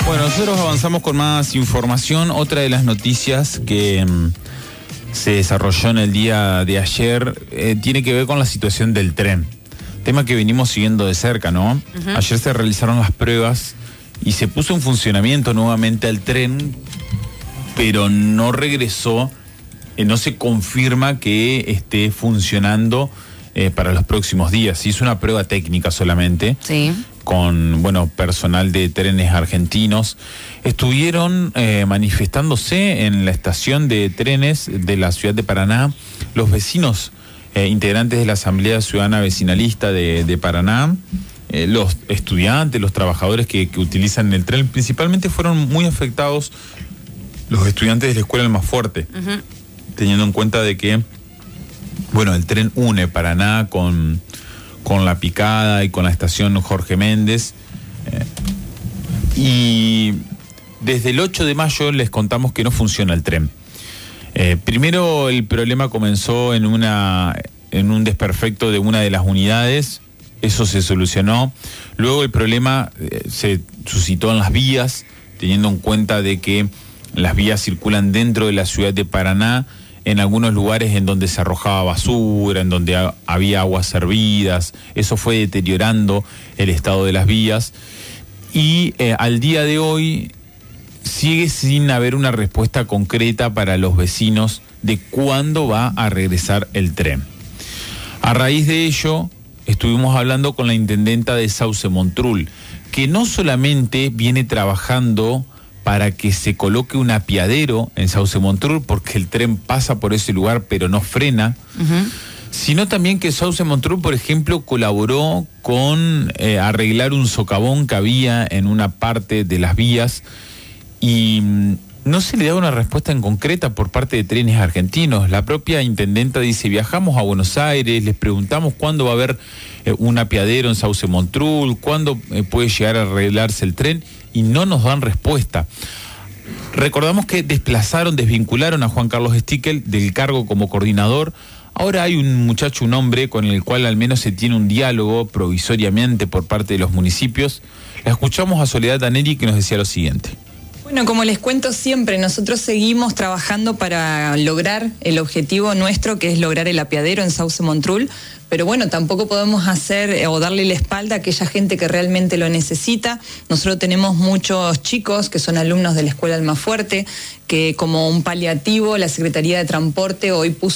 Bueno, nosotros avanzamos con más información. Otra de las noticias que se desarrolló en el día de ayer tiene que ver con la situación del tren. Tema que venimos siguiendo de cerca, ¿no? Uh-huh. Ayer se realizaron las pruebas y se puso en funcionamiento nuevamente el tren, pero no regresó, no se confirma que esté funcionando para los próximos días. Se hizo una prueba técnica solamente. Sí. Con, personal de Trenes Argentinos. Estuvieron manifestándose en la estación de trenes de la ciudad de Paraná los vecinos integrantes de la Asamblea Ciudadana Vecinalista de Paraná, los estudiantes, los trabajadores que utilizan el tren. Principalmente fueron muy afectados los estudiantes de la Escuela Almafuerte, uh-huh, teniendo en cuenta de que, el tren une Paraná con La Picada y con la estación Jorge Méndez. Y desde el 8 de mayo les contamos que no funciona el tren. Primero el problema comenzó en un desperfecto de una de las unidades, eso se solucionó. Luego el problema se suscitó en las vías, teniendo en cuenta de que las vías circulan dentro de la ciudad de Paraná, en algunos lugares en donde se arrojaba basura, en donde había aguas servidas. Eso fue deteriorando el estado de las vías. Y al día de hoy sigue sin haber una respuesta concreta para los vecinos de cuándo va a regresar el tren. A raíz de ello, estuvimos hablando con la intendenta de Sauce Montrul, que no solamente viene trabajando para que se coloque un apiadero en Sauce Montrul, porque el tren pasa por ese lugar pero no frena, uh-huh, sino también que Sauce Montrul, por ejemplo, colaboró con arreglar un socavón que había en una parte de las vías, y no se le da una respuesta en concreta por parte de Trenes Argentinos. La propia intendenta dice: viajamos a Buenos Aires, les preguntamos cuándo va a haber un apiadero en Sauce Montrul, cuándo puede llegar a arreglarse el tren, y no nos dan respuesta. Recordamos que desvincularon a Juan Carlos Stickel del cargo como coordinador. Ahora hay un muchacho, un hombre, con el cual al menos se tiene un diálogo provisoriamente por parte de los municipios. La escuchamos a Soledad Daneri, que nos decía lo siguiente. Bueno, como les cuento siempre, nosotros seguimos trabajando para lograr el objetivo nuestro, que es lograr el apiadero en Sauce Montrul, pero tampoco podemos hacer o darle la espalda a aquella gente que realmente lo necesita. Nosotros tenemos muchos chicos que son alumnos de la Escuela Almafuerte, que como un paliativo la Secretaría de Transporte hoy puso